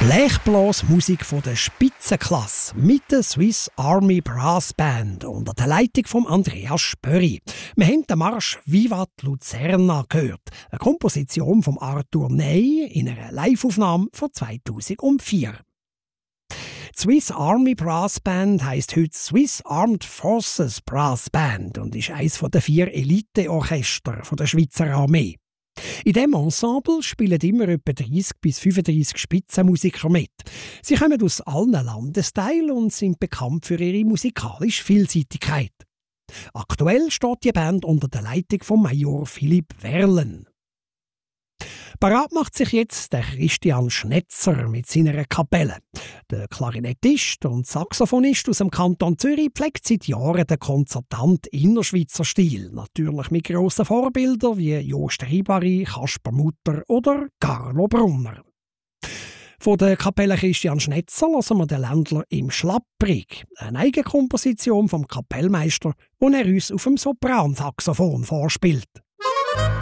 Blechblasmusik von der Spitzenklasse mit der Swiss Army Brass Band unter der Leitung von Andreas Spöri. Wir haben den Marsch Vivat Luzerna gehört, eine Komposition von Arthur Ney in einer Liveaufnahme von 2004. Die Swiss Army Brass Band heisst heute Swiss Armed Forces Brass Band und ist eines der 4 Eliteorchester der Schweizer Armee. In diesem Ensemble spielen immer etwa 30 bis 35 Spitzenmusiker mit. Sie kommen aus allen Landesteilen und sind bekannt für ihre musikalische Vielseitigkeit. Aktuell steht die Band unter der Leitung von Major Philipp Werlen. Parat macht sich jetzt der Christian Schnetzer mit seiner Kapelle. Der Klarinettist und Saxophonist aus dem Kanton Zürich pflegt seit Jahren den konzertanten Innerschweizer Stil, natürlich mit grossen Vorbildern wie Jost Ribari, Kasper Mutter oder Carlo Brunner. Von der Kapelle Christian Schnetzer hören wir den Ländler im Schlapprig, eine Eigenkomposition vom Kapellmeister, die er uns auf dem Sopransaxophon vorspielt.